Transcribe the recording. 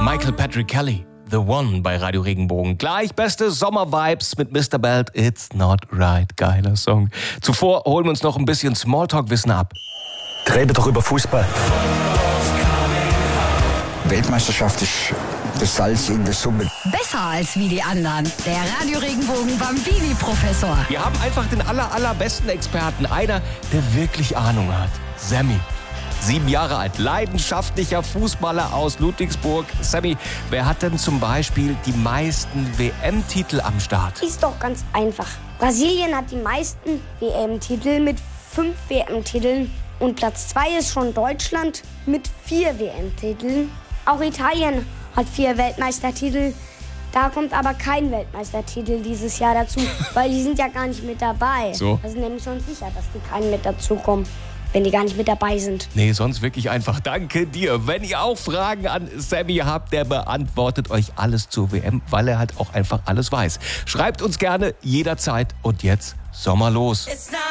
Michael Patrick Kelly, The One bei Radio Regenbogen. Gleich beste Sommer-Vibes mit Mr. Belt, It's Not Right. Geiler Song. Zuvor holen wir uns noch ein bisschen Smalltalk-Wissen ab. Rede doch über Fußball. Weltmeisterschaft ist das Salz in der Suppe. Besser als wie die anderen. Der Radio Regenbogen Bambini-Professor. Wir haben einfach den allerbesten Experten. Einer, der wirklich Ahnung hat. Sammy. 7 Jahre alt, leidenschaftlicher Fußballer aus Ludwigsburg. Sammy, wer hat denn zum Beispiel die meisten WM-Titel am Start? Ist doch ganz einfach. Brasilien hat die meisten WM-Titel mit 5 WM-Titeln. Und Platz 2 ist schon Deutschland mit 4 WM-Titeln. Auch Italien hat 4 Weltmeistertitel. Da kommt aber kein Weltmeistertitel dieses Jahr dazu, weil die sind ja gar nicht mit dabei. So. Das ist nämlich schon sicher, dass die keinen mit dazukommen, wenn die gar nicht mit dabei sind. Nee, sonst wirklich einfach danke dir. Wenn ihr auch Fragen an Sammy habt, der beantwortet euch alles zur WM, weil er halt auch einfach alles weiß. Schreibt uns gerne jederzeit. Und jetzt Sommer los.